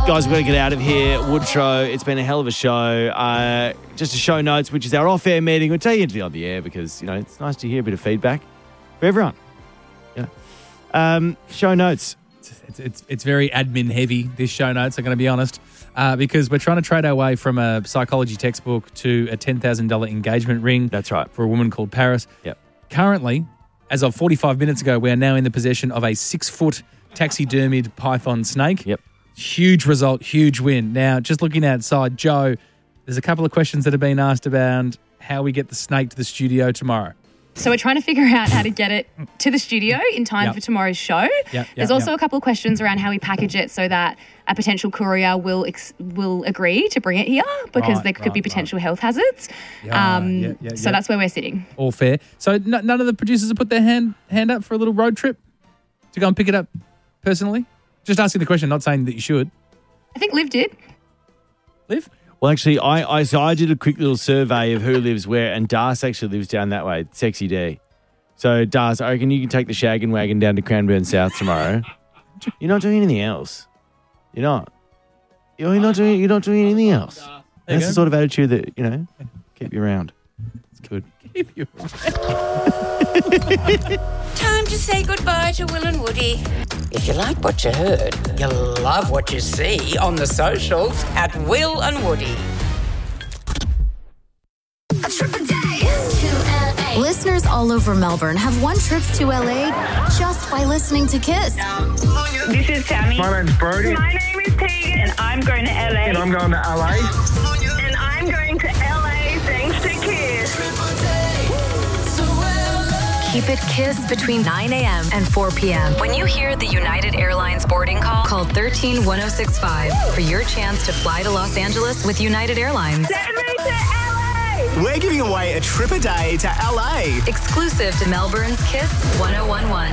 Guys, we've got to get out of here. Woodrow, it's been a hell of a show. Just a show notes, which is our off-air meeting. We'll tell you to be on the air because, it's nice to hear a bit of feedback for everyone. Show notes. It's very admin heavy, this show notes, I'm going to be honest, because we're trying to trade our way from a psychology textbook to a $10,000 engagement ring. That's right. For a woman called Paris. Yep. Currently, as of 45 minutes ago, we are now in the possession of a 6-foot taxidermied python snake. Yep. Huge result, huge win. Now, just looking outside, Joe, there's a couple of questions that have been asked about how we get the snake to the studio tomorrow. So we're trying to figure out how to get it to the studio in time for tomorrow's show. There's also a couple of questions around how we package it so that a potential courier will agree to bring it here because there could be potential health hazards. So that's where we're sitting. All fair. So none of the producers have put their hand up for a little road trip to go and pick it up personally? Just asking the question, not saying that you should. I think Liv did. Liv? Well, actually, I did a quick little survey of who lives where, and Das actually lives down that way, Sexy D. So, Das, I reckon you can take the shaggin' wagon down to Cranbourne South tomorrow. You're not doing anything else. You're not. You're not doing anything else. That's the sort of attitude that, keep you around. It's good. Keep you around. Time to say goodbye to Will and Woody. If you like what you heard, you'll love what you see on the socials at Will and Woody. A trip a day to LA. Listeners all over Melbourne have won trips to LA just by listening to Kiss. This is Tammy. My name's Brody. My name is Tegan. And I'm going to LA. And I'm going to LA. And I'm going to LA thanks to Kiss. Keep it Kiss between 9 a.m. and 4 p.m. When you hear the United Airlines boarding call, call 13-1065 for your chance to fly to Los Angeles with United Airlines. Send me to LA! We're giving away a trip a day to LA. Exclusive to Melbourne's Kiss 1011.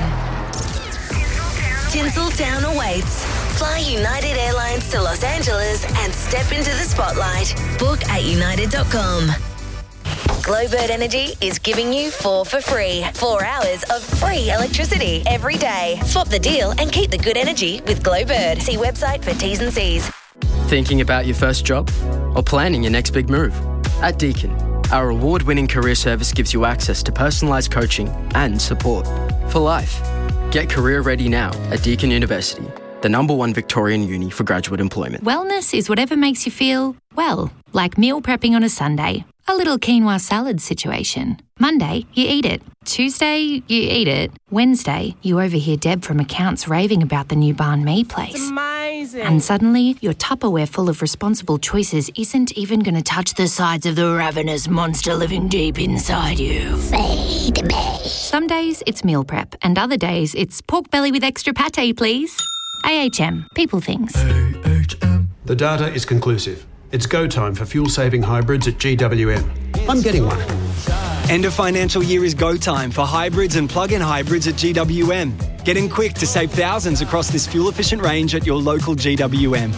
Tinseltown awaits. Fly United Airlines to Los Angeles and step into the spotlight. Book at united.com. Glowbird Energy is giving you 4 for free. 4 hours of free electricity every day. Swap the deal and keep the good energy with Glowbird. See website for T's and C's. Thinking about your first job? Or planning your next big move? At Deakin, our award-winning career service gives you access to personalised coaching and support for life. Get career ready now at Deakin University, the #1 Victorian uni for graduate employment. Wellness is whatever makes you feel, well, like meal prepping on a Sunday. A little quinoa salad situation. Monday, you eat it. Tuesday, you eat it. Wednesday, you overhear Deb from accounts raving about the new banh mi place. It's amazing. And suddenly, your Tupperware full of responsible choices isn't even going to touch the sides of the ravenous monster living deep inside you. Feed me. Some days, it's meal prep. And other days, it's pork belly with extra pate, please. AHM. People things. AHM. The data is conclusive. It's go time for fuel-saving hybrids at GWM. I'm getting one. End of financial year is go time for hybrids and plug-in hybrids at GWM. Get in quick to save thousands across this fuel-efficient range at your local GWM.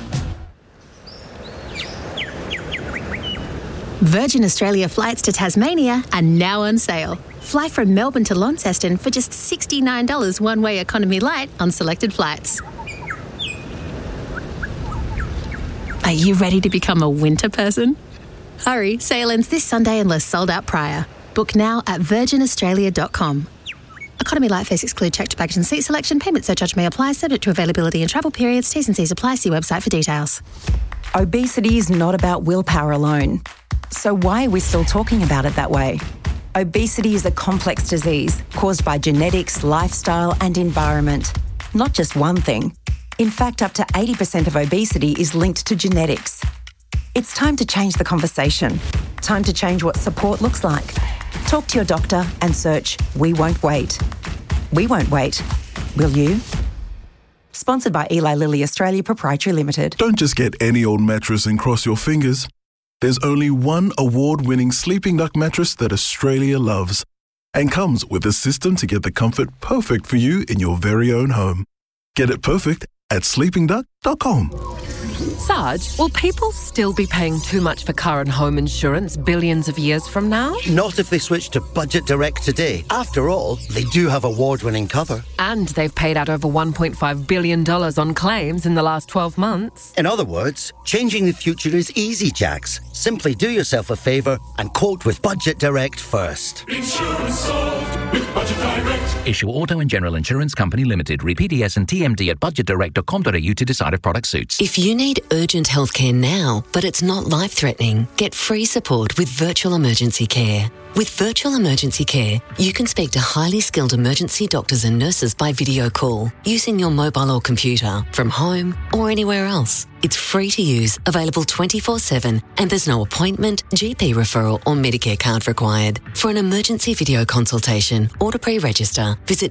Virgin Australia flights to Tasmania are now on sale. Fly from Melbourne to Launceston for just $69 one-way economy light on selected flights. Are you ready to become a winter person? Hurry, sale ends this Sunday unless sold out prior. Book now at virginaustralia.com. Economy light fares exclude checked baggage and seat selection. Payment surcharge may apply, subject to availability and travel periods. T's and C's apply. See website for details. Obesity is not about willpower alone. So why are we still talking about it that way? Obesity is a complex disease caused by genetics, lifestyle and environment. Not just one thing. In fact, up to 80% of obesity is linked to genetics. It's time to change the conversation. Time to change what support looks like. Talk to your doctor and search We Won't Wait. We won't wait. Will you? Sponsored by Eli Lilly Australia Proprietary Limited. Don't just get any old mattress and cross your fingers. There's only one award-winning Sleeping Duck mattress that Australia loves and comes with a system to get the comfort perfect for you in your very own home. Get it perfect at sleepingduck.com. Sarge, will people still be paying too much for car and home insurance billions of years from now? Not if they switch to Budget Direct today. After all, they do have award-winning cover. And they've paid out over $1.5 billion on claims in the last 12 months. In other words, changing the future is easy, Jax. Simply do yourself a favour and quote with Budget Direct first. Insurance solved with Budget Direct. Issue Auto and General Insurance Company Limited. Read PDS and TMD at budgetdirect.com.au to decide if product suits. If you need urgent healthcare now, but it's not life-threatening, get free support with Virtual Emergency Care. With Virtual Emergency Care, you can speak to highly skilled emergency doctors and nurses by video call, using your mobile or computer, from home or anywhere else. It's free to use, available 24/7, and there's no appointment, GP referral or Medicare card required. For an emergency video consultation or to pre-register, visit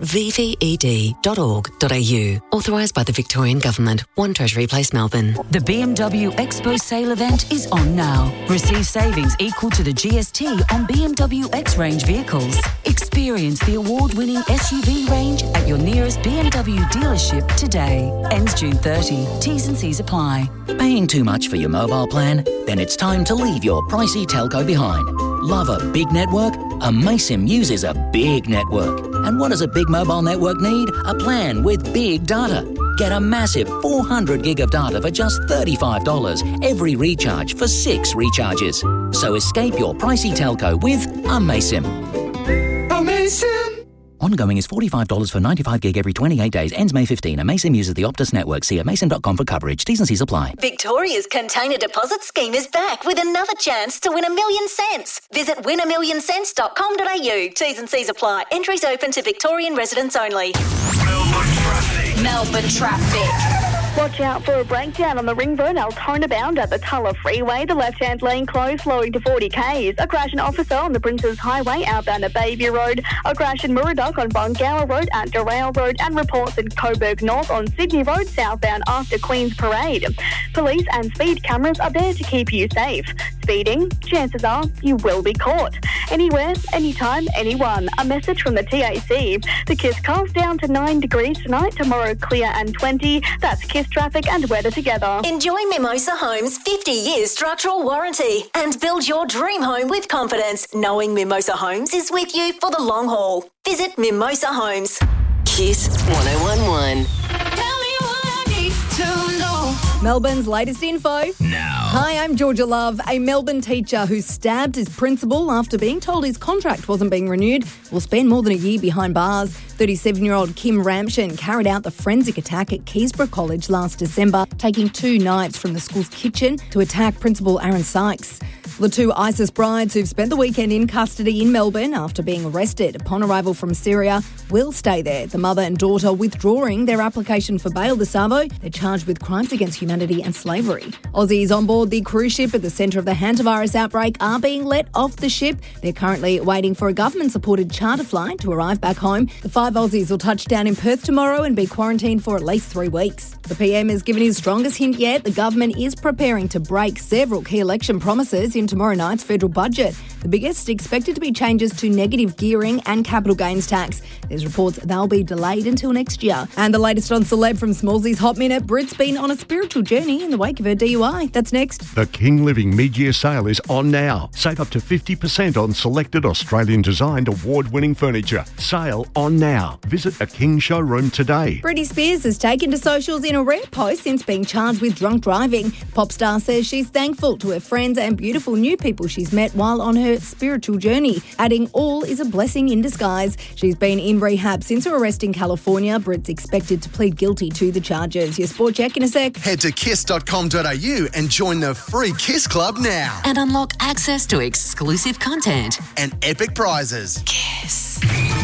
vved.org.au. Authorised by the Victorian Government. 1 Treasury Place, Melbourne. The BMW Expo sale event is on now. Receive savings equal to the GST on BMW X-Range vehicles. Experience the award-winning SUV range at your nearest BMW dealership today. Ends June 30. T's and C's apply. Paying too much for your mobile plan? Then it's time to leave your pricey telco behind. Love a big network? Amaysim uses a big network. And what does a big mobile network need? A plan with big data. Get a massive 400 gig of data for just $35 every recharge for 6 recharges. So escape your pricey telco with Amaysim. Amaysim! Ongoing is $45 for 95 gig every 28 days. Ends May 15. Amaysim uses the Optus network. See amaysim.com for coverage. T's and C's apply. Victoria's Container Deposit Scheme is back with another chance to win $1 million cents. Visit winamillion.com.au. T's and C's apply. Entries open to Victorian residents only. Melbourne traffic. Watch out for a breakdown on the Ring Road Altona bound at the Tulla Freeway. The left-hand lane closed, slowing to 40 k's. A crash and officer on the Princes Highway outbound at Bayview Road. A crash in Murdoch on Bungower Road at Derail Road. And reports in Coburg North on Sydney Road southbound after Queen's Parade. Police and speed cameras are there to keep you safe. Speeding, chances are you will be caught. Anywhere, anytime, anyone. A message from the TAC. The KISS calms down to 9 degrees tonight. Tomorrow clear and 20. That's KISS traffic and weather together. Enjoy Mimosa Homes' 50-year structural warranty and build your dream home with confidence, knowing Mimosa Homes is with you for the long haul. Visit Mimosa Homes. KISS 1011. Melbourne's latest info. Now. Hi, I'm Georgia Love. A Melbourne teacher who stabbed his principal after being told his contract wasn't being renewed will spend more than a year behind bars. 37-year-old Kim Ramshin carried out the forensic attack at Keysborough College last December, taking 2 knives from the school's kitchen to attack Principal Aaron Sykes. The 2 ISIS brides who've spent the weekend in custody in Melbourne after being arrested upon arrival from Syria will stay there. The mother and daughter withdrawing their application for bail this Arvo. They're charged with crimes against humanity and slavery. Aussies on board the cruise ship at the centre of the hantavirus outbreak are being let off the ship. They're currently waiting for a government-supported charter flight to arrive back home. The 5 Aussies will touch down in Perth tomorrow and be quarantined for at least 3 weeks. The PM has given his strongest hint yet. The government is preparing to break several key election promises in tomorrow night's federal budget. The biggest expected to be changes to negative gearing and capital gains tax. There's reports they'll be delayed until next year. And the latest on Celeb from Smallsy's Hot Minute. Brit's been on a spiritual journey in the wake of her DUI. That's next. The King Living mid-year sale is on now. Save up to 50% on selected Australian-designed award-winning furniture. Sale on now. Visit a King showroom today. Britney Spears has taken to socials in a rare post since being charged with drunk driving. Pop star says she's thankful to her friends and beautiful new people she's met while on her spiritual journey, adding all is a blessing in disguise. She's been in rehab since her arrest in California. Brit's expected to plead guilty to the charges. Your sport check in a sec. Head to kiss.com.au and join the free KISS Club now. And unlock access to exclusive content and epic prizes. KISS.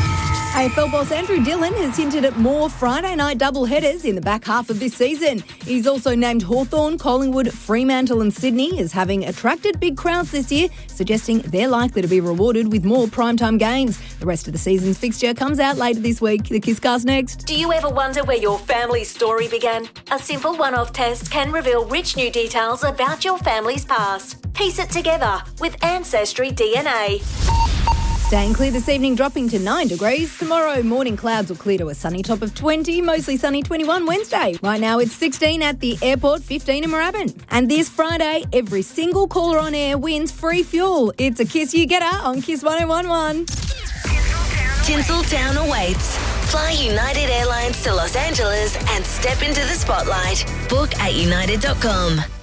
AFL boss Andrew Dillon has hinted at more Friday night doubleheaders in the back half of this season. He's also named Hawthorn, Collingwood, Fremantle and Sydney as having attracted big crowds this year, suggesting they're likely to be rewarded with more primetime games. The rest of the season's fixture comes out later this week. The KISScast next. Do you ever wonder where your family's story began? A simple one-off test can reveal rich new details about your family's past. Piece it together with Ancestry DNA. Staying clear this evening, dropping to 9 degrees. Tomorrow, morning clouds will clear to a sunny top of 20, mostly sunny 21 Wednesday. Right now, it's 16 at the airport, 15 in Moorabbin. And this Friday, every single caller on air wins free fuel. It's a Kiss You Getter on Kiss 1011. Tinseltown awaits. Fly United Airlines to Los Angeles and step into the spotlight. Book at united.com.